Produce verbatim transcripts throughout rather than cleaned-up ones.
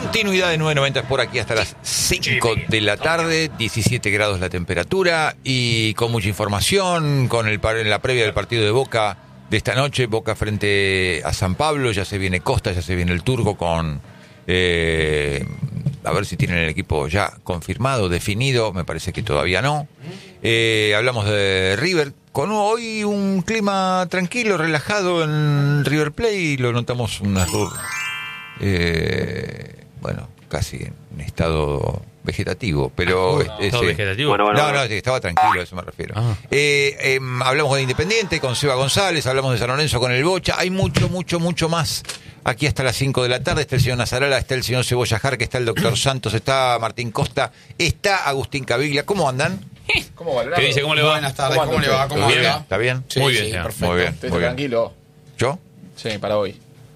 Continuidad de nueve noventa por aquí hasta las cinco de la tarde, diecisiete grados la temperatura y con mucha información, con el la previa del partido de Boca de esta noche, Boca frente a San Pablo, ya se viene Costa, ya se viene el Turco con... Eh, a ver si tienen el equipo ya confirmado, definido, me parece que todavía no. Eh, hablamos de River, con hoy un clima tranquilo, relajado en River Plate, lo notamos un error, eh, bueno, casi en estado vegetativo, pero... ¿Estado ese, vegetativo? Bueno, bueno, no, bueno. no, estaba tranquilo, a eso me refiero. Ah. Eh, eh, hablamos de Independiente con Seba González, hablamos de San Lorenzo con el Bocha, hay mucho, mucho, mucho más. Aquí hasta las cinco de la tarde está el señor Nazarala, está el señor Cebolla Jarque, está el doctor Santos, está Martín Costa, está Agustín Caviglia. ¿Cómo andan? ¿Cómo va? ¿Qué dice? ¿Cómo le va? Buenas tardes, ¿cómo, ¿Cómo le va? ¿Cómo bien? va? ¿Está bien? Sí, muy sí, bien, perfecto. Muy bien, ¿Estás muy bien. tranquilo? ¿Yo? Sí, para hoy.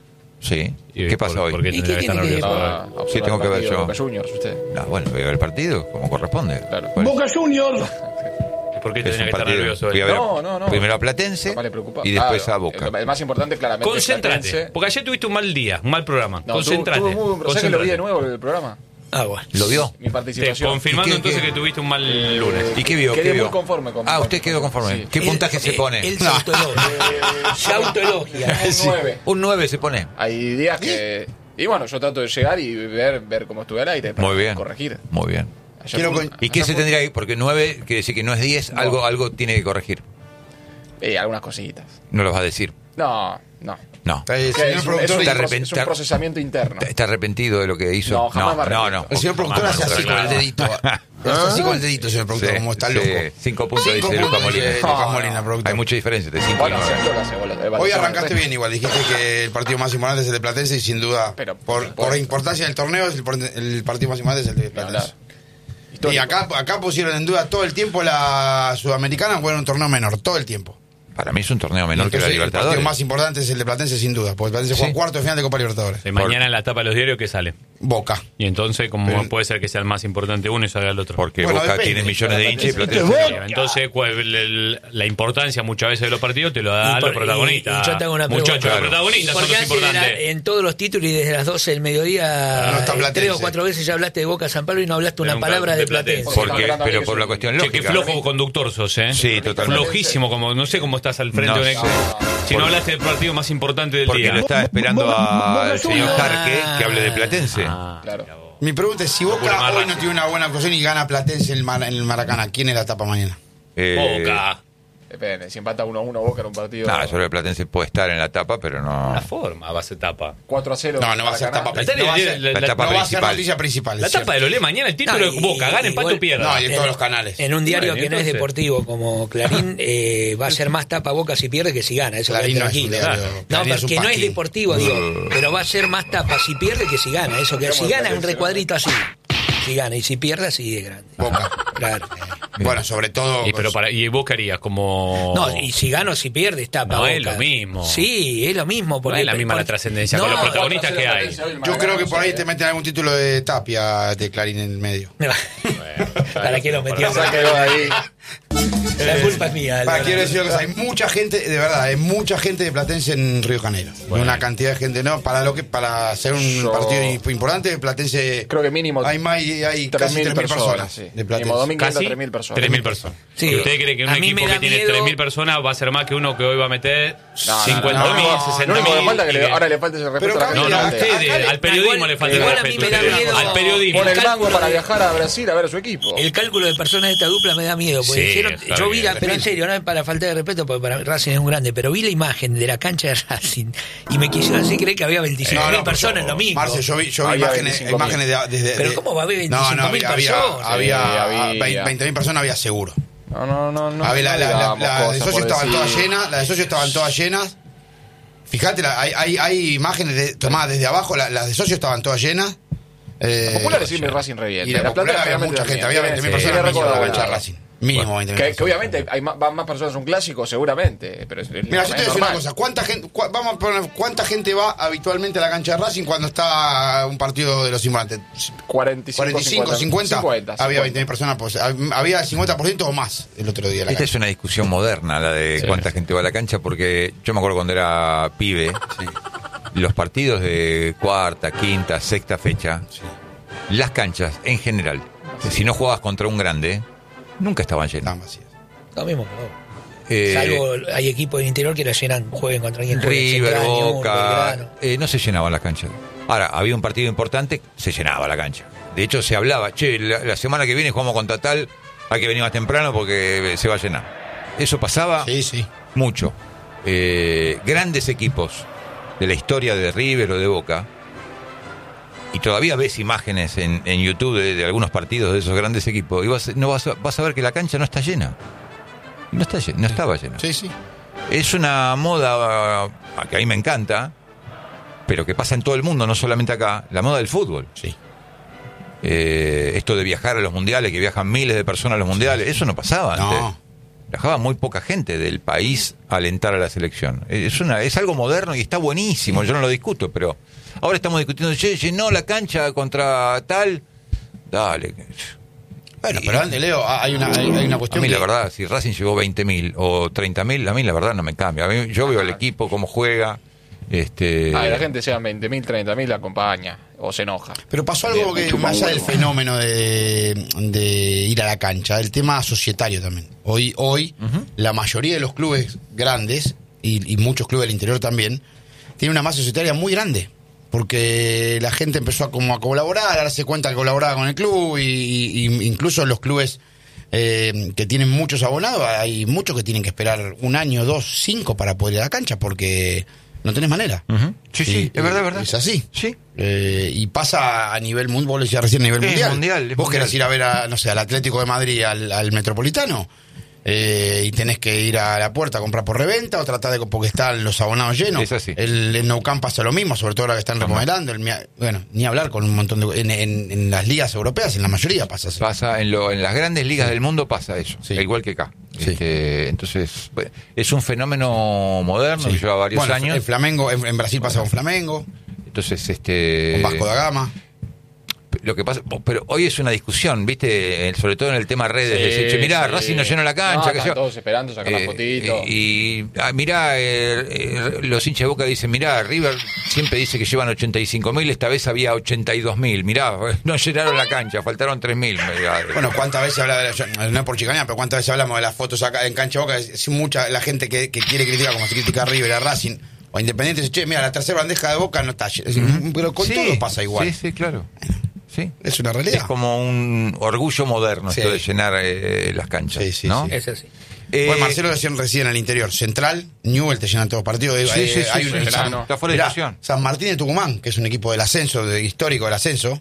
Sí. ¿Y ¿Qué por, pasa hoy? ¿Por qué tendría que estar nervioso? Ah, ¿Qué tengo que ver yo? Boca Juniors, usted. No, bueno, voy a ver el partido como corresponde. Claro. Bueno, Boca Juniors. ¿Por qué es tendría un que estar partido. nervioso? Voy a ver No, no, no. primero a Platense Vale, preocupado. y después Claro, a Boca. El, el más importante, claramente. Concéntrate, Platense. porque ayer tuviste un mal día, un mal programa. No, Concéntrate. Tuve, tuve muy, ¿sabes que lo vi de nuevo el programa? Ah, bueno. ¿Lo vio? Mi Te, participación. confirmando ¿Y qué- entonces qué? que tuviste un mal lunes. ¿Y qué vio? Quedé ¿Qué vio? muy conforme con- Ah, usted quedó conforme. Sí. ¿Qué puntaje se pone? Él se autoelogia. Se autoelogia. Un nueve. Un nueve se pone. Hay días que... Y bueno, yo trato de llegar y ver, ver cómo estuve al aire para Muy bien. corregir. Muy bien. Ayer Quiero fue- con- ¿Y qué ayer se fue- tendría que ir? Porque nueve quiere decir que no es diez, No. algo, algo tiene que corregir. Eh, algunas cositas. No los va a decir. No, no. No. El Que señor es, un, es, productor, un está proce- arrepent- es un procesamiento interno. ¿Está arrepentido de lo que hizo? No, jamás me no, no, arrepiento. no. el señor productor hace así con el dedito. Hace así con el dedito, señor productor, Sí, como está sí. loco. Cinco puntos Cinco dice Lucas puntos Molina. dice Lucas Molina, productor. Hay mucha diferencia de cinco y Bueno, nueve. sí, yo lo sé, boludo. Hoy Evaluación arrancaste del bien igual, dijiste que el partido más importante es el de Platense y sin duda, Pero, por, por por supuesto. importancia del torneo, es el, por- el partido más importante es el de resto. Platense. Histórico. Y acá, acá pusieron en duda todo el tiempo la Sudamericana, bueno, un torneo menor, todo el tiempo. Para mí es un torneo menor que la Entonces, el partido Libertadores. más importante es el de Platense sin duda, porque Platense Sí. juega cuarto de final de Copa Libertadores. De mañana en la tapa de los diarios, ¿qué sale? Boca. Y entonces, ¿cómo Pero- puede ser que sea el más importante uno y salga el otro? Porque Bueno, Boca depende. tiene millones de hinchas y Platense. Platense. Entonces, ¿cuál- el- el- la importancia muchas veces de los partidos te lo Y da por- los protagonistas. y- y yo te hago una Muchachos, pregunta. los protagonistas son Porque los antes de la- importantes. en todos los títulos y desde las doce del mediodía, No está eh, Platense. tres o cuatro veces ya hablaste de Boca San Pablo y no hablaste una Nunca palabra de de Platense. Platense. Porque, Porque- pero por la cuestión Che, qué lógica. flojo conductor sos, ¿eh? Sí, totalmente. Flojísimo, como no sé cómo estás al frente No de un sé. ex- Si no hablaste del partido más importante del Porque día. lo estaba esperando al señor Jarque que hable de Platense. Ah, Claro. mira vos. Mi pregunta es, si Locura Boca más hoy no rápida. tiene una buena actuación y gana Platense en el, Mar- en el Maracaná, ¿quién es la tapa mañana? Eh, Boca. Depende, si empata uno a uno Boca en un partido. No, yo creo que Platense puede estar en la tapa, pero no. La forma va a ser tapa. cuatro a cero. No, no va a ser Maracaná. tapa La principal. No va a ser, la- la la- tapa no va a ser principal. noticia principal. La es tapa cierto. de lo lee mañana, el título No, es y- Boca, gana, empate igual- o pierda. No, y en todos los canales. En un diario Bueno, que no es entonces- deportivo como Clarín, eh, va a ser más tapa Boca si pierde que si gana. Eso Clarín queda no es un tranquilo. diario, No, Clarín es un porque no es pasquín. deportivo, digo. Pero va a ser más tapa si pierde que si gana. Eso que si gana es un recuadrito así. Si gana y si pierde así de grande. Boca. Claro. Bueno, sobre todo... Y, pero para, y vos qué harías como. No, y si gana o si pierde está No, Boca. es lo mismo. Sí, es lo mismo. No Porque es la misma la trascendencia. Con los No, protagonistas que hay. Yo creo que por ahí te meten algún título de Tapia de Clarín en el medio. ¿Para qué lo metió? Ya quedó ahí. La culpa es mía. Para, Álvaro. quiero decir una cosa, hay mucha gente, de verdad, hay mucha gente de Platense en Río de Janeiro. Una cantidad de gente, ¿no? Para lo que para hacer un Yo- partido importante, Platense... Creo que mínimo Hay, más, hay tres casi mil tres mil personas, sí. de Mínimo Platense. domingo entra Casi tres mil personas. tres mil personas. Sí. ¿Y usted cree que un A mí equipo me da que tiene miedo- tres mil personas va a ser más que uno que hoy va a meter No, no, cincuenta no, mil, no, no, sesenta Lo único que mil? falta es que le- ahora le falta ese respeto Pero a la Camilo, No, no, a gente. acá- ustedes, acá- al periodismo igual- le falta el igual a mí respeto. me da ustedes. miedo- Al periodismo. Pone el cálculo mango para de- viajar a Brasil a ver a su equipo. El cálculo de personas de esta dupla me da miedo. Porque Sí, dijeron, está yo vi bien. la, pero en serio, no es para falta de respeto, porque para mí Racing es un grande, pero vi la imagen de la cancha de Racing y me quisieron así creer que había veinticinco mil No, no, personas, pero, lo mismo. Marce, yo vi, yo vi Había imágenes, veinticinco mil. imágenes de, desde... Pero de- ¿cómo va a haber No, no, veinticinco mil había, personas? había, Sí, había. había veinte mil personas, había seguro. No, no, no, no. A ver, la, no la, la, digamos la de cosas socios por estaban decir. todas llenas, las de socios estaban todas llenas. Fíjate, la- hay, hay, hay imágenes de, tomadas desde abajo, la- las de socios estaban todas llenas. Eh, Popular decirme Racing revienta. y la La Popular Plata había realmente mucha gente, también. había veinte mil Sí, personas sí, mínimo en la recuerdo, cancha de bueno. Racing. Mínimo veinte mil Que, personas. que obviamente hay más, van más personas a un clásico, seguramente. Pero es, es Mira, yo te voy a decir normal. una cosa, ¿cuánta gente, cua- vamos a poner, ¿cuánta gente va habitualmente a la cancha de Racing cuando está un partido de los simulantes? cuarenta y cinco, cuarenta y cinco, cincuenta, cincuenta, había veinte mil personas, pues, había cincuenta por ciento o más el otro día en la Esta cancha. es una discusión moderna, la de Sí. cuánta gente va a la cancha, porque yo me acuerdo cuando era pibe, los partidos de cuarta, quinta, sexta fecha, Sí. las canchas en general, si no jugabas contra un grande, nunca estaban llenas. Estaban vacías. Lo mismo que vos. Eh, Salvo hay equipos del interior que la llenan, jueguen contra alguien. River, Central, Newell's, Boca, Belgrano. eh, no se llenaban las canchas. Ahora, había un partido importante, se llenaba la cancha. De hecho, se hablaba, che, la, la semana que viene jugamos contra tal, hay que venir más temprano porque se va a llenar. Eso pasaba Sí, sí. mucho. Eh, grandes equipos de la historia de River o de Boca, y todavía ves imágenes en, en YouTube de, de algunos partidos de esos grandes equipos, y vas, no vas, a, vas a ver que la cancha no está llena. No, está llena, no estaba llena. Sí, sí. Es una moda uh, que a mí me encanta, pero que pasa en todo el mundo, no solamente acá, la moda del fútbol. Sí. Eh, esto de viajar a los mundiales, que viajan miles de personas a los mundiales, eso no pasaba antes. No. Viajaba muy poca gente del país a alentar a la selección. Es una es algo moderno y está buenísimo, yo no lo discuto, pero ahora estamos discutiendo, che, llenó la cancha contra tal, dale. Bueno, pero antes, Leo, hay una, hay, hay una A cuestión mí que... la verdad, si Racing llegó veinte mil o treinta mil, a mí la verdad no me cambia. A mí, yo veo al equipo, cómo juega. Este, Ah, y la gente sea veinte mil, treinta mil, la acompaña o se enoja. Pero pasó algo Bien, que, chupa más allá un del huevo. fenómeno de, de ir a la cancha, el tema societario también. Hoy, hoy la mayoría de los clubes grandes, y, y muchos clubes del interior también, tienen una masa societaria muy grande. Porque la gente empezó a, como a colaborar, a darse cuenta que colaboraba con el club, y, y- y incluso los clubes eh, que tienen muchos abonados, hay muchos que tienen que esperar un año, dos, cinco para poder ir a la cancha, porque no tenés manera. Ujú. Sí, sí, es verdad, es verdad. Es así. Sí. Eh, y pasa a nivel mundial, vos lo decías recién, a nivel Es mundial. mundial, es Vos mundial. querés ir a ver, a, no sé, al Atlético de Madrid, al, al Metropolitano, eh, y tenés que ir a la puerta a comprar por reventa o tratar de, porque están los abonados llenos. Es así. El, el Nou Camp pasa lo mismo, sobre todo ahora que están remodelando. El, Mia- bueno, ni hablar con un montón de... En, en- en las ligas europeas, en la mayoría pasa así. Pasa en, lo, en las grandes ligas del mundo pasa eso, Sí. igual que acá. Sí. Este, entonces, bueno, es un fenómeno moderno que lleva varios Bueno, años. el Flamengo, en, en Brasil pasa con Flamengo, Entonces, este, con Vasco da Gama. lo que pasa, pero hoy es una discusión, ¿viste? Eh, Sobre todo en el tema redes. Sí, de decir, che, mirá, sí. Racing no llenó la cancha. No, qué sé están yo. todos esperando sacar la Eh, fotito. eh, y ah, mirá, eh, eh, los hinchas de Boca dicen, mirá, River siempre dice que llevan ochenta y cinco mil, esta vez había ochenta y dos mil. Mirá, no llenaron la cancha, faltaron tres mil. Bueno, ¿cuántas veces habla de la, yo- no es por chicanear, pero cuántas veces hablamos de las fotos acá en Cancha Boca? Es, es mucha la gente que, que quiere criticar, como se critica a River, a Racing o a Independiente, dice, che, mira, la tercera bandeja de Boca no está llena. Es decir, pero con todo pasa igual. Sí, sí, claro. Sí. Es una realidad. Es como un orgullo moderno Sí. esto de llenar eh, las canchas. Sí, sí, ¿no? sí. Es así. Eh, Bueno, Marcelo decía recién en el interior, Central, Newell te llenan todos los partidos. Sí, Hay- sí, sí, hay sí, un- sí, San, no, está fuera de mirá, discusión. San Martín de Tucumán, que es un equipo del ascenso, de, histórico del ascenso.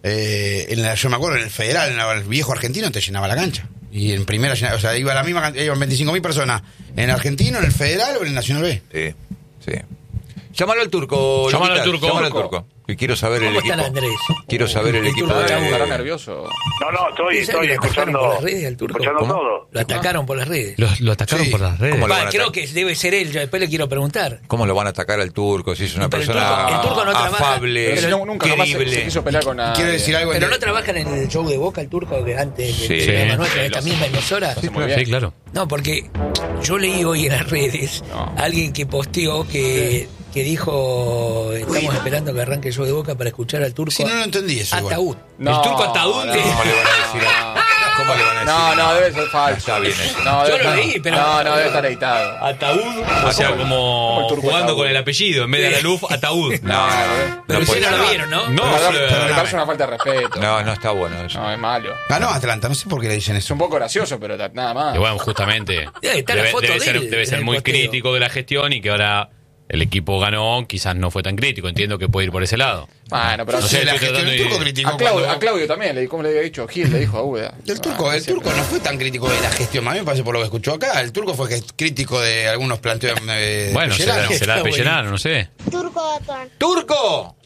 Eh, en la, yo me acuerdo, en el Federal, en la- el viejo argentino, te llenaba la cancha. Y en primera, llenaba- o sea, iba la misma cantidad, iban veinticinco mil personas. En el argentino, en el Federal o en el Nacional B. Sí, sí. Llámalo al turco. Llámalo Luquita, al turco. Llámalo al turco. Que quiero saber el ¿Cómo equipo. están, Andrés? Quiero saber el El equipo turco de... está ¿Estará nervioso? No, no, estoy, ¿Pensás estoy que lo atacaron escuchando, por las redes al turco? escuchando ¿Cómo? todo. Lo atacaron por las redes. Lo, lo atacaron Sí. por las redes. ¿Cómo lo Va, van a creo atacar? que debe ser él. Yo después le quiero preguntar. ¿Cómo lo van a atacar al turco? Si es una Pero el persona turco- el turco no trabaja- afable, Pero si no, nunca jamás se, se querible. quiso pelear con nadie. Quiero decir algo. Pero en no el- trabajan en el show de Boca el turco que antes Sí. del programa nuestro, en Sí, esta lo misma hace. emisora. Lo hace muy bien. Sí, claro. No, porque yo leí hoy en las redes No. alguien que posteó que, que dijo estamos esperando que arranque el show de Boca para escuchar al turco. Sí, no lo entendí eso. igual. Ataúd. No, ¿El turco ataúd? no, ¿Cómo le van a decir? a- ¿Cómo le van a decir? No, no, debe ser falso. Está bien eso. No, Yo debe lo estar- leí, pero- No, no, debe estar editado. Ataúd. O sea, ¿Cómo como el turco jugando ataúd? con el apellido. En vez de la luz, ataúd. No, no, Pero no, ustedes puede no lo ser. vieron, ¿no? No, Me parece- pero- me parece una falta de respeto. No, no está bueno eso. No, es malo. Ganó Atlanta, no sé por qué le dicen Es eso. un poco gracioso, pero ta- nada más. Y bueno, justamente. Eh, está la Debe, foto debe de ser, él debe en ser el muy posteo. crítico de la gestión y que ahora el equipo ganó, quizás no fue tan crítico. Entiendo que puede ir por ese lado. Bueno, pero No sé, Sí, la estoy gestión tratando del de- turco criticó a, Claudio, cuando- a Claudio también, le, ¿cómo le había dicho? Gil le dijo a Uda. El turco, Ah, el siempre. turco no fue tan crítico de la gestión, a mí me parece por lo que escuchó acá. El turco fue que- crítico de algunos planteos. Eh, Bueno, será, Pellerano. será Está Pellerano, no sé. Turco Datón. ¡Turco!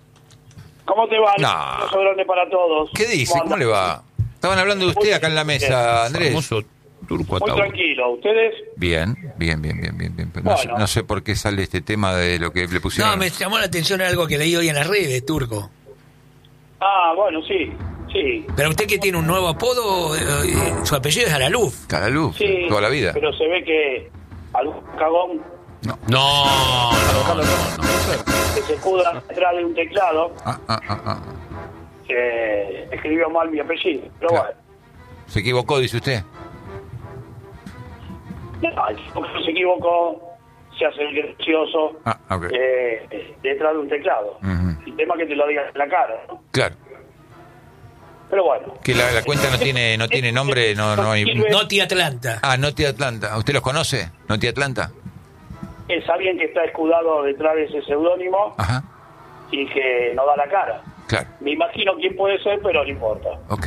¿Cómo te va? No. Un beso grande para todos. ¿Qué dice? ¿Cómo le va? Estaban hablando de usted acá en la mesa, Andrés. Famoso turco Muy ataúd. tranquilo. ¿Ustedes? Bien, bien, bien, bien, bien. bien. Pero no, sé, Bueno. no sé por qué sale este tema de lo que le pusieron. No, me llamó la atención algo que leí hoy en las redes, turco. Ah, bueno, sí. Sí. Pero usted que tiene un nuevo apodo, eh, su apellido es Alaluf. Cara luz, Sí. toda la vida. Pero se ve que algún cagón No, no, no, no, que se escuda detrás de un teclado, Ah, ah, ah, ah. que escribió mal mi apellido. Pero Claro. ¿Se equivocó, dice usted? bueno, no, el tipo que se equivocó, se hace el gracioso Ah, ok. eh, detrás de un teclado. Ujú. El tema es que te lo digas en la cara, ¿no? Claro. Pero bueno. Que la, la cuenta no tiene no tiene nombre, no no hay... Noti Atlanta. Ah, Noti Atlanta. ¿Usted los conoce? Noti Atlanta. Es alguien que está escudado detrás de ese seudónimo Ajá. y que no da la cara. Claro. Me imagino quién puede ser, pero no importa. Ok.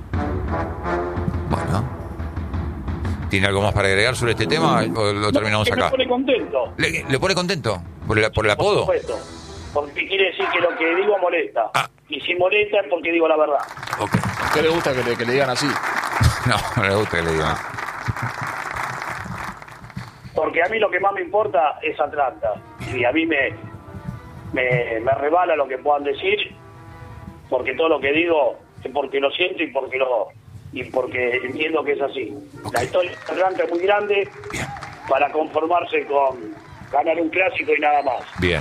Bueno. ¿Tiene algo más para agregar sobre este tema o lo terminamos Que acá? Me pone contento. ¿Le, le pone contento? ¿Por el, por el Por apodo? supuesto. Porque quiere decir que lo que digo molesta. Ah. Y si molesta es porque digo la verdad. Ok. ¿A usted le gusta que le, que le digan así? No, no le gusta que le digan. Porque a mí lo que más me importa es Atlanta. Y a mí me, me, me rebala lo que puedan decir, porque todo lo que digo es porque lo siento y porque lo y porque entiendo que es así. La historia de Atlanta es muy grande para conformarse con ganar un clásico y nada más. Bien.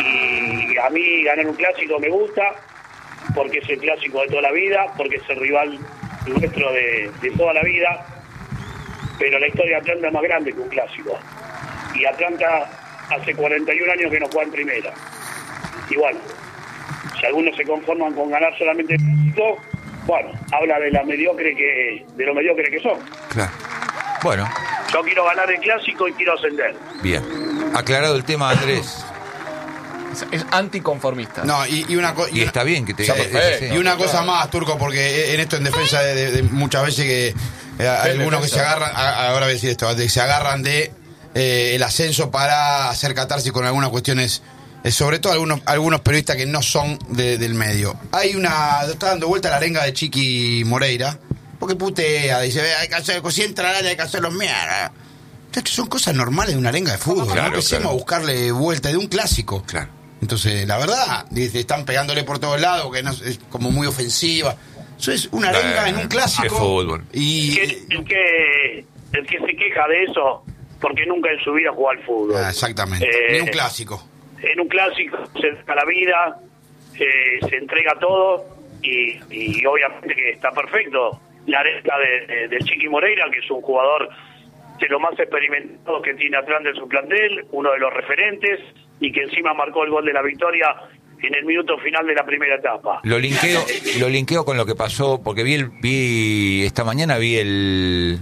Y a mí ganar un clásico me gusta, porque es el clásico de toda la vida, porque es el rival nuestro de, de toda la vida, pero la historia de Atlanta es más grande que un clásico. Y Atlanta hace cuarenta y un años que no juega en primera. Y bueno, si algunos se conforman con ganar solamente el clásico, bueno, habla de la mediocre que de lo mediocre que son. Claro. Bueno, Yo quiero ganar el clásico y quiero ascender. bien. Aclarado el tema, Andrés. Es, es anticonformista. No, y, y una cosa. Y está bien que te... Está es perfecto. así. Y una cosa más, Turco, porque en esto en defensa de, de- de muchas veces que eh, hay algunos que se defensa? agarran, a- ahora voy a decir esto, de- se agarran de eh, el ascenso para hacer catarsis con algunas cuestiones, eh, sobre todo algunos algunos periodistas que no son de- del medio. Hay una, está dando vuelta la arenga de Chiqui Moreira, porque putea, dice, "Ve, hay que hacer, si entra al área hay que hacer los mierda". Entonces, son cosas normales de una arenga de fútbol, Claro, no empecemos claro. a buscarle vuelta de un clásico. Claro. Entonces, la verdad, dice, están pegándole por todos lados, que no, es como muy ofensiva. Eso es una arenga Eh, en un clásico. es fútbol. Y El que, el que, el que se queja de eso, porque nunca en su vida jugó al fútbol. Ah, exactamente, Eh, ni un clásico. En un clásico se deja la vida, eh, se entrega todo y, y obviamente que está perfecto. La arenga de, de- del Chiqui Moreira, que es un jugador de los más experimentados que tiene Atlanta en su plantel, uno de los referentes, y que encima marcó el gol de la victoria en el minuto final de la primera etapa. Lo linkeo, lo linkeo con lo que pasó, porque vi el, vi esta mañana vi el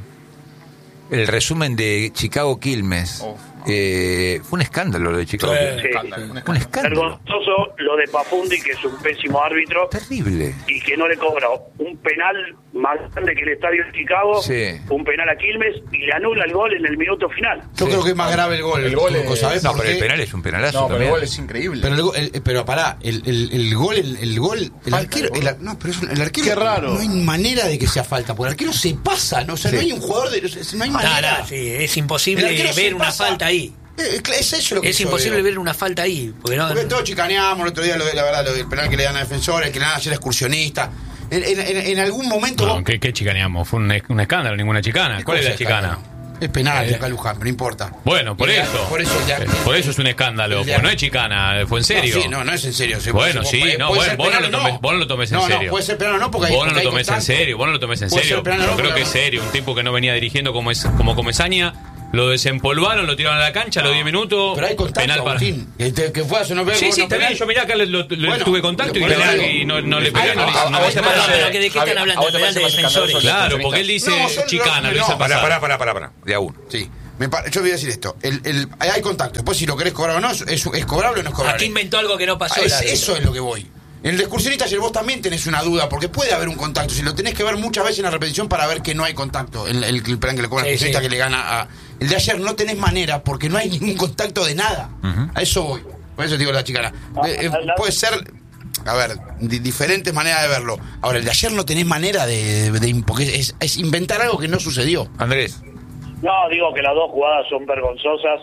el resumen de Chicago Quilmes. Uf. Eh, fue un escándalo lo de Chicago Sí. Quilmes. Sí. Escándalo, un Un escándalo. escándalo. Vergonzoso lo de Pafundi, que es un pésimo árbitro, Terrible. y que no le cobró un penal más grande que el estadio de Chicago, Sí. un penal a Quilmes, y le anula el gol en el minuto final. Yo creo que es más grave el gol. El gol Turco, es- ¿sabés No, por pero el qué? penal es un penalazo No, pero el también. gol es increíble. Pero, el, go- el- pero pará, el, el, el gol, el, el gol, el Falta arquero, el gol. el, no, pero es un- el arquero, Qué raro. no hay manera de que sea falta, porque el arquero se pasa, ¿no? O sea, Sí. no hay un jugador de, no hay No, manera. no, sí, es El imposible arquero se ver una pasa. falta ahí. Eh, Es eso lo que Es yo imposible veo. ver una falta ahí. Porque no, Porque todos chicaneamos el otro día, lo de, la verdad, lo del penal que le dan a Defensor, el que le dan ayer a Excursionista. En, en, en, en algún momento. No, vos- ¿qué, qué chicaneamos? Fue un, un escándalo, ninguna chicana. ¿Cuál es la cosa chicana? escándalo? Es penal de Eh. acá Luján, pero no importa. Bueno, por Y ya- eso. Por eso, ya- Eh, Por eso es un escándalo, Ya- porque no es chicana, fue en serio. No, sí, no, no es en serio. sí, Bueno, puede- sí, puede- no, puede bueno, ser vos no penal lo o tomes- vos no lo tomes en no, serio. No, puede ser penal o no, porque hay, Vos no porque lo hay tomes en contacto. serio, vos no lo tomes en Puede serio. ser penal o Yo no, creo porque- que es serio, un tipo que no venía dirigiendo como es como Comesaña, lo desempolvaron, lo tiraron a la cancha a los diez minutos. Pero hay contacto, penal para. Agustín. Que, te- que fue, no veo Sí, vos sí, no está penal. bien, yo mirá acá le, lo- le Bueno, tuve contacto y, por eso penal, digo. y no, no le Ay, pegué, no, no, le hice- a- no a le vos hice te pasar. parece- No, pero ¿de qué están Javi, hablando? ¿a vos te Penal de parece más escandaloso defensores. el Claro, defensor? porque él dice No, yo- chicana, lo no, hice no, Pará, pasar. pará, pará, pará, pará. De a uno. Sí. Me pa- yo voy a decir esto. El, el, hay contacto. Después, si lo querés cobrar o no, es, es cobrable o no es cobrable. Aquí inventó algo que no pasó. Ah, es- el árbitro. eso es lo que voy. En el excursionista ayer vos también tenés una duda, porque puede haber un contacto. Si lo tenés que ver muchas veces en la repetición para ver que no hay contacto. El, el, el plan que le cobra el Sí, excursionista sí. que le gana a. El de ayer no tenés manera porque no hay ningún contacto de nada. Ujú. A eso voy. Por eso te digo la chicana. Eh, eh, puede ser. A ver, di- diferentes maneras de verlo. Ahora, el de ayer no tenés manera de. de- de- porque es, es inventar algo que no sucedió. Andrés. No, digo que las dos jugadas son vergonzosas.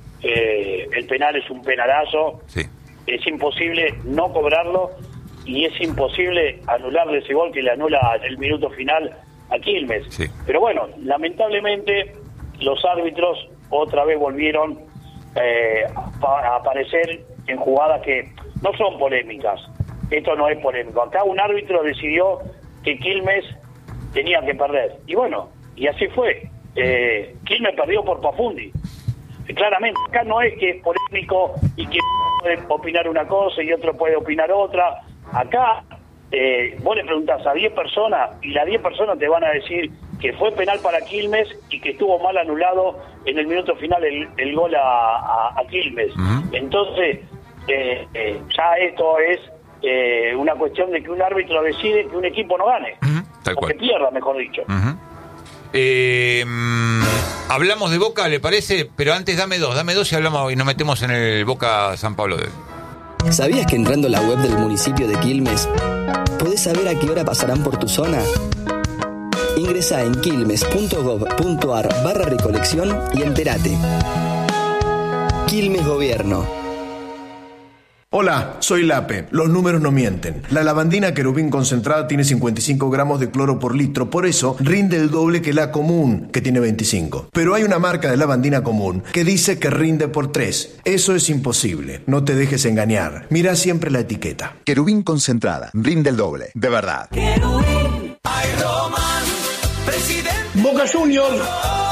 Eh, el penal es un penalazo. Sí. Es imposible no cobrarlo y es imposible anularle ese gol que le anula en el minuto final a Quilmes. Sí. Pero bueno, lamentablemente los árbitros otra vez volvieron eh, a aparecer en jugadas que no son polémicas. Esto no es polémico. Acá un árbitro decidió que Quilmes tenía que perder. Y bueno, y así fue. Eh, Quilmes perdió por Pafundi. Claramente, acá no es que es polémico y que puede opinar una cosa y otro puede opinar otra. Acá eh, vos le preguntás a diez personas y las diez personas te van a decir que fue penal para Quilmes y que estuvo mal anulado en el minuto final el, el gol a, a, a Quilmes. Uh-huh. Entonces, eh, eh, ya esto es eh, una cuestión de que un árbitro decide que un equipo no gane. Uh-huh. Tal o cual. Que pierda, mejor dicho. Uh-huh. Eh, hablamos de Boca, ¿le parece? Pero antes dame dos, dame dos y hablamos y nos metemos en el Boca San Pablo de hoy. ¿Sabías que entrando a la web del municipio de Quilmes podés saber a qué hora pasarán por tu zona? Ingresá en quilmes.gov.ar barra recolección y entérate. Quilmes Gobierno. Hola, soy Lape. Los números no mienten. La lavandina Querubín concentrada tiene cincuenta y cinco gramos de cloro por litro, por eso rinde el doble que la común, que tiene veinticinco. Pero hay una marca de lavandina común que dice que rinde por tres. Eso es imposible. No te dejes engañar. Mira siempre la etiqueta. Querubín concentrada. Rinde el doble. De verdad. Querubín. Ay, Roman, presidente. Boca Juniors.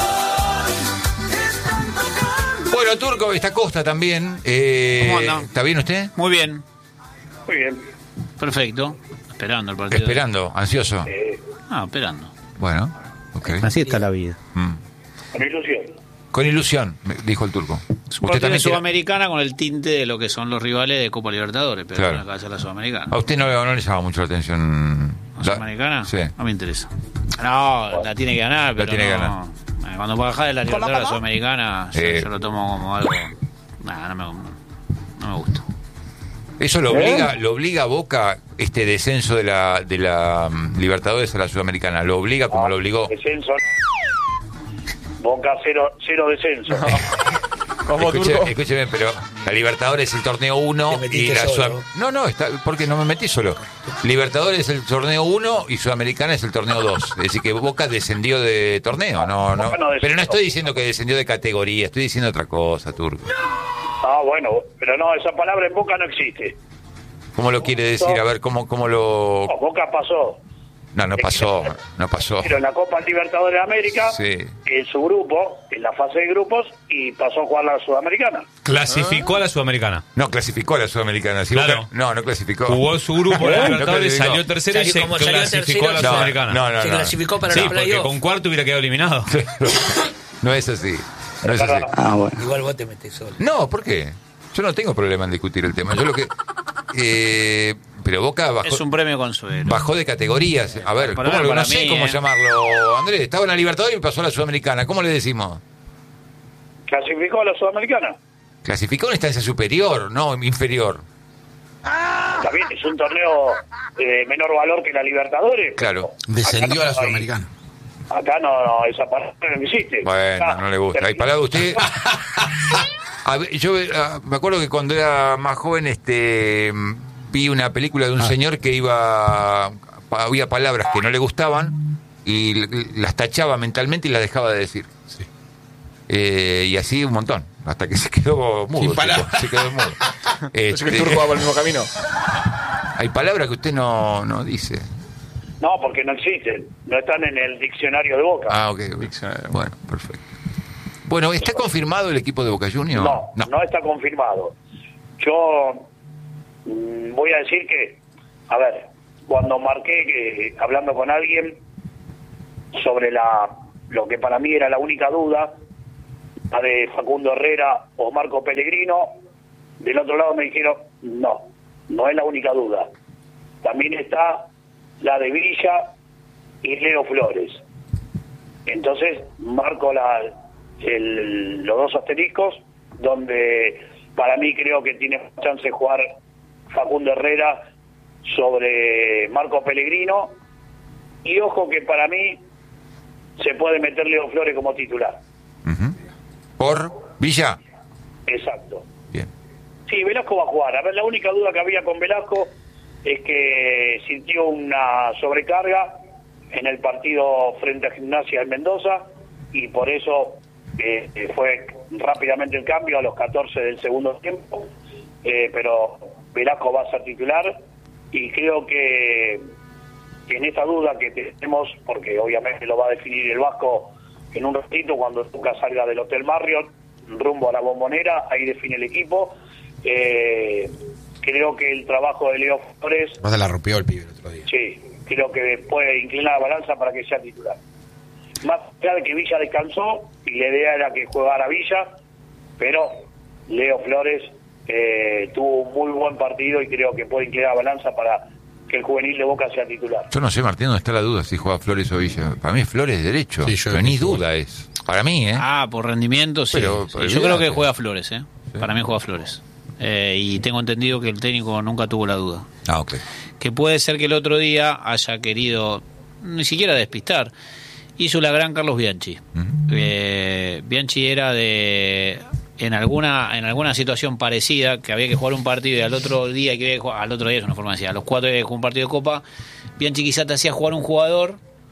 Bueno, Turco, está Costa también. Eh, ¿Cómo anda? ¿Está bien usted? Muy bien. Muy bien. Perfecto. Esperando el partido. Esperando, ansioso. Eh, ah, esperando. Bueno, ok. Así está la vida. Mm. Con ilusión. Con ilusión, dijo el Turco. Usted también Sudamericana tira... con el tinte de lo que son los rivales de Copa Libertadores, pero claro. Acá es la Sudamericana. ¿A usted no, no le llama mucho la atención? ¿La Sudamericana? Sí. No me interesa. No, la tiene que ganar, pero la tiene no... que ganar. Cuando baja de la Libertadores a la Sudamericana, yo, eh. yo lo tomo como algo... Nah, no me, no me gusta. ¿Eso lo obliga, lo obliga a Boca, este descenso de la de la um, Libertadores a la Sudamericana? ¿Lo obliga como no, lo obligó? Descenso. Boca cero, cero descenso. ¿Cómo, escúcheme, escúcheme, pero la Libertadores es el torneo uno y la Sudamericana... No, no, está, porque no me metí solo. Libertadores es el torneo uno y Sudamericana es el torneo dos. Es decir, que Boca descendió de torneo. no, no, no Pero no estoy diciendo que descendió de categoría, estoy diciendo otra cosa, Turco. Ah, bueno, pero no, esa palabra en Boca no existe. ¿Cómo lo quiere decir? A ver, ¿cómo, cómo lo...? No, Boca pasó. No, no pasó, no pasó. Pero en la Copa Libertadores de América, sí. En su grupo, en la fase de grupos, y pasó a jugar la Sudamericana. ¿Clasificó ah. a la Sudamericana? No, clasificó a la Sudamericana. ¿Sí? Claro. Boca, no, no clasificó. Jugó su grupo en la Libertadores, no salió tercero salió, y se clasificó tercero, a la no, Sudamericana. No, no, se no. clasificó para sí, los porque playoffs. con cuarto hubiera quedado eliminado. No es así. No es así. Ah, bueno. Igual vos te metés solo. No, ¿por qué? Yo no tengo problema en discutir el tema. Yo lo que... Eh, pero Boca bajó... Es un premio consuelo. Bajó de categorías. A ver, ¿cómo lo, no sé mí, cómo eh. llamarlo. Andrés, estaba en la Libertadores y pasó a la Sudamericana. ¿Cómo le decimos? ¿Clasificó a la Sudamericana? Clasificó en instancia superior, no inferior. También es un torneo de menor valor que la Libertadores. Claro. Descendió acá a la no Sudamericana. Hay, acá no, no, esa palabra no existe. Bueno, ah, no le gusta. ¿Hay palabra usted? A ver, yo a, me acuerdo que cuando era más joven este vi una película de un ah. señor que iba... Había palabras que no le gustaban y las tachaba mentalmente y las dejaba de decir. Sí. Eh, y así un montón. Hasta que se quedó mudo. Tipo, se quedó mudo. Este, que el Turco va por el mismo camino. Hay palabras que usted no, no dice. No, porque no existen. No están en el diccionario de Boca. Ah, ok. Bueno, perfecto. Bueno, ¿está confirmado el equipo de Boca Juniors? No, no, no está confirmado. Yo mmm, voy a decir que, a ver, cuando marqué, que hablando con alguien sobre la lo que para mí era la única duda, la de Facundo Herrera o Marco Pellegrino, del otro lado me dijeron, no, no es la única duda. También está la de Villa y Leo Flores. Entonces, marco la... El, los dos asteriscos, donde para mí creo que tiene chance de jugar Facundo Herrera sobre Marco Pellegrino, y ojo que para mí se puede meter Leo Flores como titular. Uh-huh. ¿Por Villa? Exacto. Bien. Sí, Velasco va a jugar. A ver, la única duda que había con Velasco es que sintió una sobrecarga en el partido frente a Gimnasia en Mendoza, y por eso Eh, fue rápidamente el cambio a los catorce del segundo tiempo, eh, pero Velasco va a ser titular y creo que, que en esta duda que tenemos, porque obviamente lo va a definir el Vasco en un ratito cuando Lucas salga del Hotel Marriott rumbo a la Bombonera, ahí define el equipo. Eh, creo que el trabajo de Leo Flores... Más de la rompió el pibe el otro día. Sí, creo que puede inclinar la balanza para que sea titular. Más allá de que Villa descansó y la idea era que jugara Villa, pero Leo Flores eh, tuvo un muy buen partido y creo que puede inclinar la balanza para que el juvenil de Boca sea titular. Yo no sé, Martín, ¿dónde está la duda si juega Flores o Villa? Para mí Flores derecho, sí, pero ni duda es. Para mí, ¿eh? Ah, por rendimiento, sí. Pero, sí. Yo creo que juega Flores, ¿eh? Sí. Para mí juega Flores. Eh, y tengo entendido que el técnico nunca tuvo la duda. Ah, ok. Que puede ser que el otro día haya querido ni siquiera despistar. Hizo la gran Carlos Bianchi. Uh-huh. eh, Bianchi era de... En alguna en alguna situación parecida, que había que jugar un partido y al otro día, que jugar, al otro día es una forma de decir, a los cuatro días que jugar un partido de Copa, Bianchi quizá te hacía jugar un jugador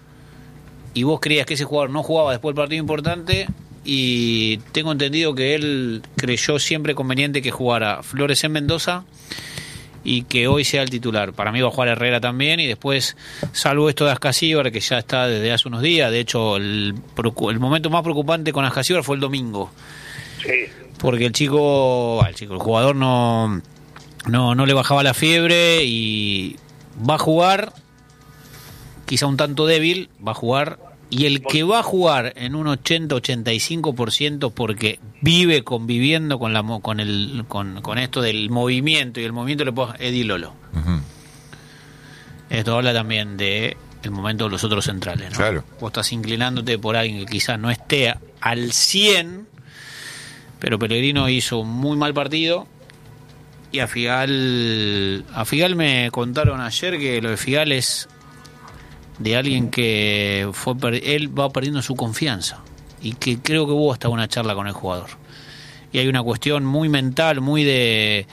y vos creías que ese jugador no jugaba después del partido importante, y tengo entendido que él creyó siempre conveniente que jugara Flores en Mendoza y que hoy sea el titular. Para mí va a jugar Herrera también, y después, salvo esto de Ascasíbar, que ya está desde hace unos días, de hecho el, el momento más preocupante con Ascasíbar fue el domingo. Sí. Porque el chico, el chico, el jugador no, no, no le bajaba la fiebre y va a jugar, quizá un tanto débil, va a jugar, y el que va a jugar en un ochenta ochenta y cinco por ciento porque vive conviviendo con la con el con, con esto del movimiento, y el movimiento le puedo Eddie Lolo. Uh-huh. Esto habla también de el momento de los otros centrales, ¿no? Claro. Vos estás inclinándote por alguien que quizás no esté al cien, pero Pellegrino hizo un muy mal partido, y a Figal a Figal me contaron ayer que lo de Figal es de alguien que fue él va perdiendo su confianza, y que creo que hubo hasta una charla con el jugador, y hay una cuestión muy mental, muy de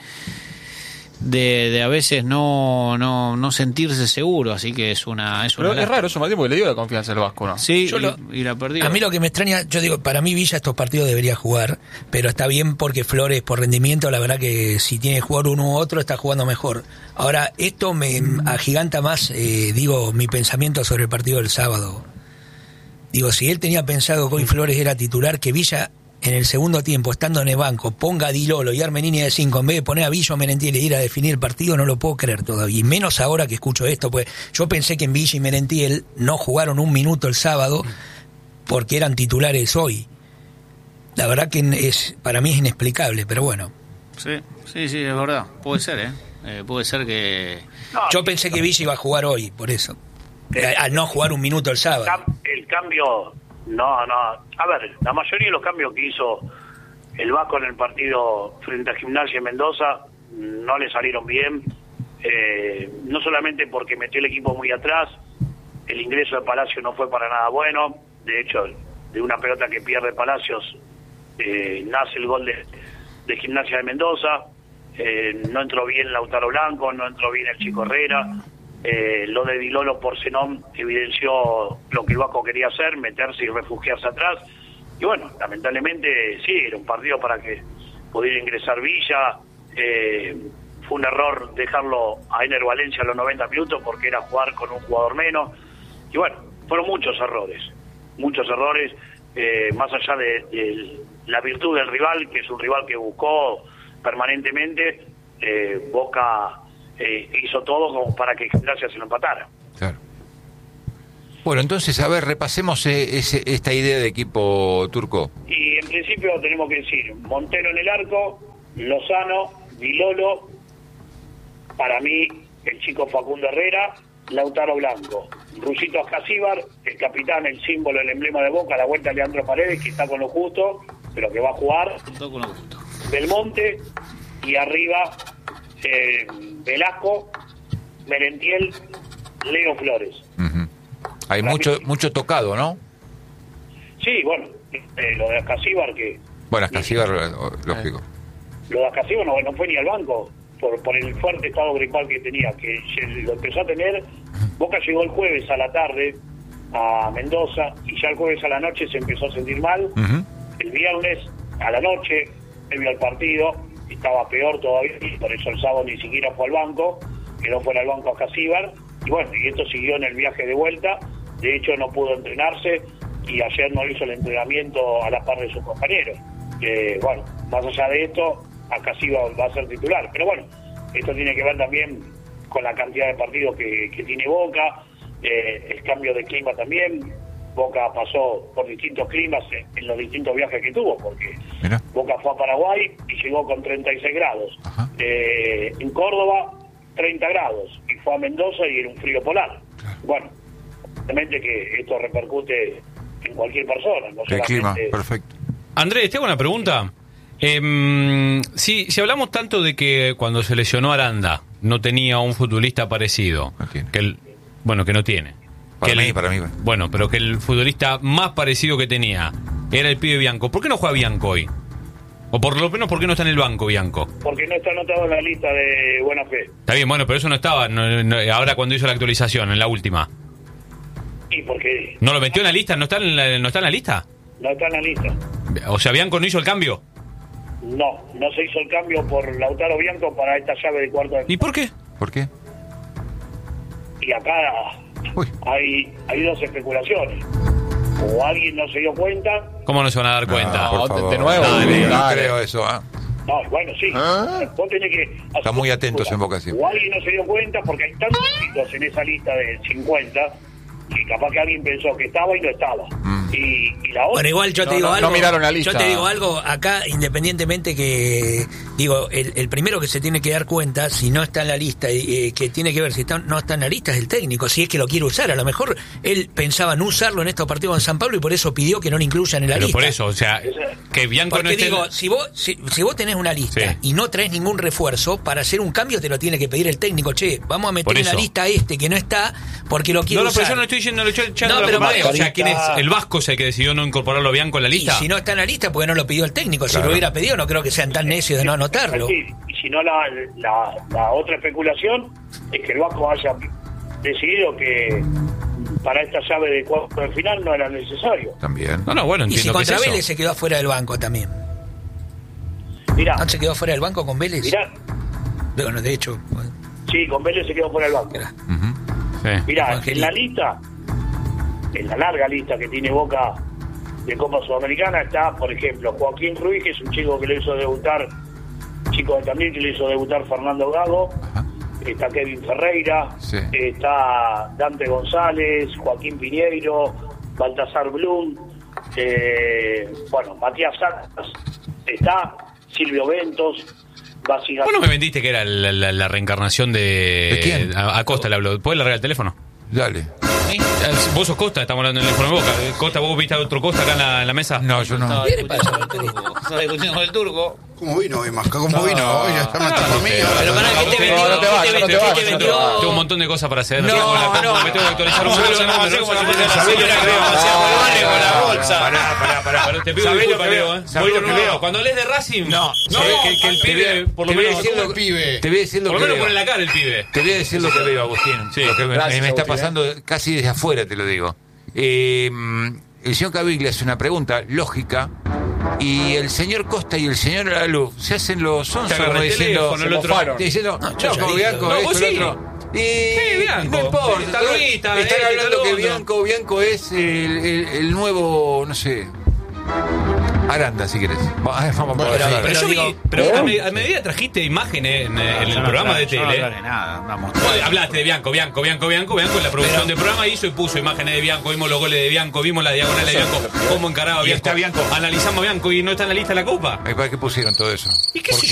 de, de a veces no, no no sentirse seguro, así que es una es una Pero es raro eso, Martín, porque le dio la confianza al Vasco, ¿no? Sí, yo y, lo, y la perdió. A mí lo que me extraña, yo digo, para mí Villa estos partidos debería jugar, pero está bien porque Flores por rendimiento, la verdad que si tiene que jugar uno u otro está jugando mejor. Ahora, esto me agiganta más, eh, digo, mi pensamiento sobre el partido del sábado. Digo, si él tenía pensado que hoy Flores era titular, que Villa en el segundo tiempo, estando en el banco, ponga a Di Lolo y arme línea de cinco, en vez de poner a Villa o Merentiel e ir a definir el partido, no lo puedo creer todavía. Y menos ahora que escucho esto, pues yo pensé que en Villa y Merentiel no jugaron un minuto el sábado porque eran titulares hoy. La verdad que es para mí es inexplicable, pero bueno. Sí, sí, sí, es verdad. Puede ser, ¿eh? eh puede ser que... No, yo pensé que Villa iba a jugar hoy, por eso. Eh, Al no jugar un minuto el sábado. El cambio... No, no. A ver, la mayoría de los cambios que hizo el Vasco en el partido frente a Gimnasia en Mendoza no le salieron bien. Eh, no solamente porque metió el equipo muy atrás, el ingreso de Palacio no fue para nada bueno. De hecho, de una pelota que pierde Palacios eh, nace el gol de, de Gimnasia de Mendoza. Eh, no entró bien Lautaro Blanco, no entró bien el Chico Herrera. Eh, lo de Di Lolo por Zenón evidenció lo que el Vasco quería hacer, meterse y refugiarse atrás. Y bueno, lamentablemente sí, era un partido para que pudiera ingresar Villa. Eh, fue un error dejarlo a Ener Valencia a los noventa minutos porque era jugar con un jugador menos. Y bueno, fueron muchos errores, muchos errores, eh, más allá de, de la virtud del rival, que es un rival que buscó permanentemente. eh, Boca... Eh, hizo todo como para que Gimnasia se lo empatara. Claro. Bueno, entonces, a ver, repasemos eh, ese, esta idea de equipo turco. Y en principio tenemos que decir, Montero en el arco, Lozano, Di Lolo, para mí el chico Facundo Herrera, Lautaro Blanco, Rusito Ascasíbar, el capitán, el símbolo, el emblema de Boca, la vuelta de Leandro Paredes, que está con lo justo, pero que va a jugar, con lo justo. Belmonte, y arriba... Eh, Velasco, Merentiel, Leo Flores. Uh-huh. Hay Para mucho mí, mucho tocado, ¿no? Sí, bueno, eh, lo de Ascasíbar que... Bueno, Ascasíbar, lógico. Lo de Ascasíbar no, no fue ni al banco por, por el fuerte estado gripal que tenía, que lo empezó a tener. Boca llegó el jueves a la tarde a Mendoza y ya el jueves a la noche se empezó a sentir mal. Uh-huh. El viernes a la noche, previo al partido, estaba peor todavía, y por eso el sábado ni siquiera fue al banco, quedó fuera al banco a Casíbar, y bueno, y esto siguió en el viaje de vuelta, de hecho no pudo entrenarse, y ayer no hizo el entrenamiento a la par de sus compañeros. Eh, bueno, más allá de esto, acá sí va, va a ser titular. Pero bueno, esto tiene que ver también con la cantidad de partidos que, que tiene Boca, eh, el cambio de clima también. Boca pasó por distintos climas en, en los distintos viajes que tuvo, porque Mira. Boca fue a Paraguay y llegó con treinta y seis grados. Eh, en Córdoba, treinta grados, y fue a Mendoza y era un frío polar. Claro. Bueno, obviamente que esto repercute en cualquier persona. No el clima, perfecto. Andrés, te hago una pregunta. Eh, si, si hablamos tanto de que cuando se lesionó Aranda no tenía un futbolista parecido, no que el, bueno, que no tiene. Para que mí, el, para mí. Bueno, pero que el futbolista más parecido que tenía era el pibe Bianco. ¿Por qué no juega Bianco hoy? O por lo menos, ¿por qué no está en el banco Bianco? Porque no está anotado en la lista de buena fe. Está bien, bueno, pero eso no estaba no, no, ahora cuando hizo la actualización, en la última. ¿Y por qué? ¿No lo metió en la lista? ¿No está en la, no está en la lista? No está en la lista. O sea, ¿Bianco no hizo el cambio? No, no se hizo el cambio por Lautaro Bianco para esta llave de cuarto de... ¿Y por qué? ¿Por qué? Y acá Uy. hay hay dos especulaciones. O alguien no se dio cuenta... ¿Cómo no se van a dar cuenta? No, por favor. de nuevo. Dale, no dale. creo eso, ¿ah? ¿eh? No, bueno, sí. ¿Ah? Vos tenés que... Están muy atentos en Boca siempre. O alguien no se dio cuenta porque hay tantos chicos en esa lista de cincuenta que capaz que alguien pensó que estaba y no estaba. Mm. Y, y la otra... Bueno, igual yo te no, digo no, algo. No miraron la lista. Yo te digo algo, acá independientemente que... Digo, el, el primero que se tiene que dar cuenta, si no está en la lista, eh, que tiene que ver si está, no está en la lista, es el técnico, si es que lo quiere usar. A lo mejor él pensaba no usarlo en estos partidos en San Pablo y por eso pidió que no lo incluyan en la Pero lista. por eso, o sea, que Bianco Porque no esté... digo, si vos, si, si vos tenés una lista Sí. y no traes ningún refuerzo, para hacer un cambio te lo tiene que pedir el técnico. Che, vamos a meter en la lista a este que no está porque lo quiere No, no, usar. pero yo no estoy diciendo, no estoy echando No, la pero culpa. Mario, O sea, ¿quién es? ¿El Vasco es el que decidió no incorporarlo a Bianco en la lista? Y si no está en la lista, porque no lo pidió el técnico. Claro. Si lo hubiera pedido, no creo que sean tan necios de no anotarlo. Sí, y si no, la, la, la otra especulación es que el Vasco haya decidido que para esta llave de cuarto de final no era necesario. También. No, no, bueno, Y si entiendo que contra es eso. Vélez se quedó afuera del banco también. Mirá, ¿No se quedó fuera del banco con Vélez? mirá, Bueno, de hecho. Bueno, sí, con Vélez se quedó fuera del banco. mirá. Uh-huh. Sí. Mirá, Angelito. en la lista, en la larga lista que tiene Boca de Copa Sudamericana está, por ejemplo, Joaquín Ruiz, que es un chico que le hizo debutar, chico de también que le hizo debutar Fernando Gago, Ajá. está Kevin Ferreira, Sí. está Dante González, Joaquín Piñeiro, Baltasar Blum, eh, bueno, Matías Salas, está Silvio Ventos, Basi ¿Vos no me vendiste que era la, la- la reencarnación de... ¿De quién? A, a Costa le hablo. ¿Puedes largar el teléfono? Dale. ¿Sí? Vos sos Costa, estamos hablando en el teléfono de Boca. Costa, ¿vos viste a otro Costa acá en la, en la mesa? No, yo no. ¿Qué le pasa al turco? Estaba discutiendo con el turco. ¿Cómo vino hoy, Masca? ¿Cómo vino hoy? Ya está no, matando no, conmigo. Pero para ¿qué te vendió? No, no te vayas, ¿Qué no te te vayas, vendió? no te vayas. Tengo un montón de cosas para hacer. No, tengo la- no. me tengo que actualizar un No, poco. no, no, no, como si fuera la Sabés lo señora que que veo. hacía Bolivare con la bolsa. Pará, pará, pará. Pero te pido ¿Sabés disculpas, lo que Leo, veo? ¿eh? ¿Sabés Voy lo de que nuevo. veo? Cuando lees de Racing, No, no, que, que el te pibe, voy- por te lo voy a menos, decir lo- el pibe. Te voy a decir lo por lo que menos veo. pone la cara el pibe. Te voy a decir lo que veo, Agustín. Sí. Lo que me, Gracias, me está Agustín, pasando casi desde afuera, te lo digo. Eh, el señor Caviglia hace una pregunta lógica y el señor Costa y el señor Alú se hacen los Te sonsos agarré como el diciendo, teléfono, el otro. mofaron. diciendo, No, no, yo ya como dije. Bianco, No, esto, vos el sí. otro. Y Sí, Bianco. no importa, Sí, está todo- Luita, están este, hablando todo que otro. Bianco, Bianco es el, el- el nuevo, no sé, Aranda, si querés. Vamos, vamos por Pero- hablar. Pero, yo vi- digo- pero a, me- a medida trajiste imágenes en, en el programa de Yo no tele. aclaré nada, una Vos mostrada. hablaste de Bianco, Bianco, Bianco, Bianco, Bianco. En la producción Pero- del programa hizo y puso imágenes de Bianco. Vimos los goles de Bianco, vimos la diagonal de Bianco, cómo encaraba Y Bianco. está Bianco. Analizamos a Bianco y no está en la lista de la Copa. ¿Para qué pusieron todo eso? ¿Y qué ¿Por sé